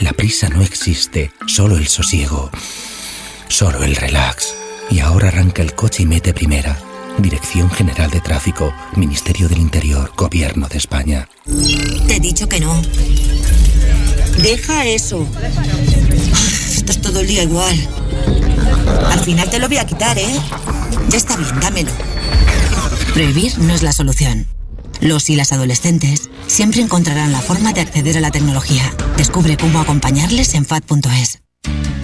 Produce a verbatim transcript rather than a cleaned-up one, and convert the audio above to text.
La prisa no existe, solo el sosiego, solo el relax. Y ahora arranca el coche y mete primera. Dirección General de Tráfico, Ministerio del Interior, Gobierno de España. Te he dicho que no. Deja eso. Esto es todo el día igual. Al final te lo voy a quitar, ¿eh? Ya está bien, dámelo. Prohibir no es la solución. Los y las adolescentes siempre encontrarán la forma de acceder a la tecnología. Descubre cómo acompañarles en F A D punto es.